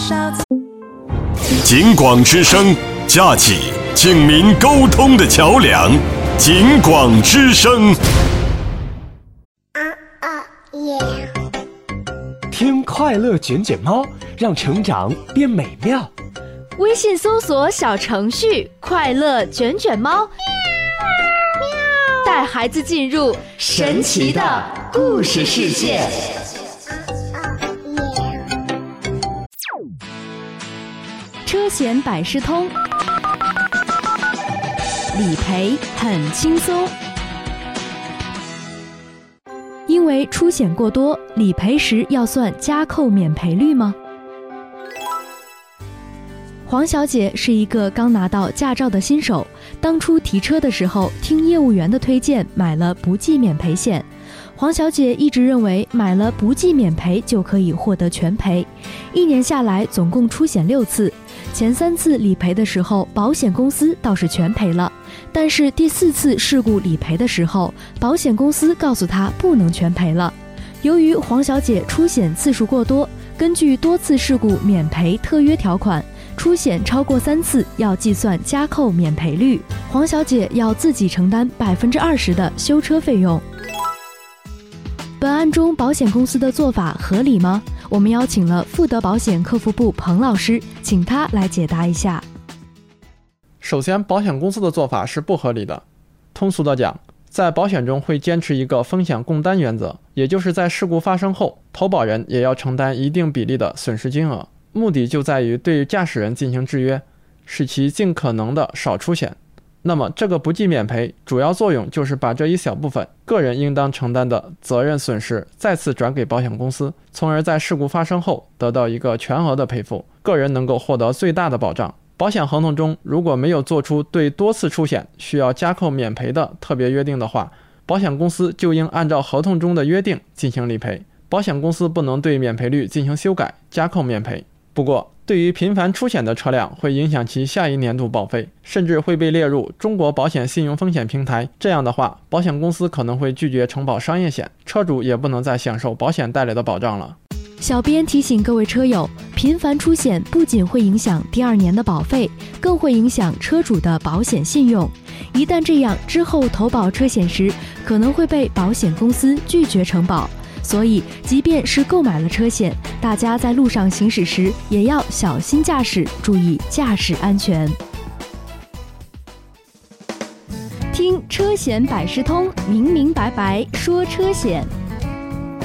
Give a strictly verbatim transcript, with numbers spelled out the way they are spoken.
少次。 警广之声，架起警民沟通的桥梁。警广之声。 啊啊耶！ 听快乐卷卷猫，让成长变美妙。 微信搜索小程序“快乐卷卷猫”，带孩子进入神奇的故事世界。车险百事通，理赔很轻松。因为出险过多，理赔时要算加扣免赔率吗？黄小姐是一个刚拿到驾照的新手，当初提车的时候听业务员的推荐买了不计免赔险。黄小姐一直认为买了不计免赔就可以获得全赔，一年下来总共出险六次，前三次理赔的时候保险公司倒是全赔了，但是第四次事故理赔的时候，保险公司告诉她不能全赔了。由于黄小姐出险次数过多，根据多次事故免赔特约条款，出险超过三次要计算加扣免赔率，黄小姐要自己承担百分之二十的修车费用。本案中保险公司的做法合理吗？我们邀请了富德保险客服部彭老师，请他来解答一下。 首先，保险公司的做法是不合理的。通俗的讲，在保险中会坚持一个风险共担原则，也就是在事故发生后，投保人也要承担一定比例的损失金额，目的就在于对驾驶人进行制约，使其尽可能的少出险。那么这个不计免赔主要作用就是把这一小部分个人应当承担的责任损失再次转给保险公司，从而在事故发生后得到一个全额的赔付，个人能够获得最大的保障。保险合同中如果没有做出对多次出险需要加扣免赔的特别约定的话，保险公司就应按照合同中的约定进行理赔，保险公司不能对免赔率进行修改加扣免赔。不过对于频繁出险的车辆会影响其下一年度保费，甚至会被列入中国保险信用风险平台，这样的话保险公司可能会拒绝承保商业险，车主也不能再享受保险带来的保障了。 小编提醒各位车友，频繁出险不仅会影响第二年的保费，更会影响车主的保险信用。一旦这样，之后投保车险时可能会被保险公司拒绝承保。所以即便是购买了车险，大家在路上行驶时也要小心驾驶，注意驾驶安全。听车险百事通，明明白白说车险。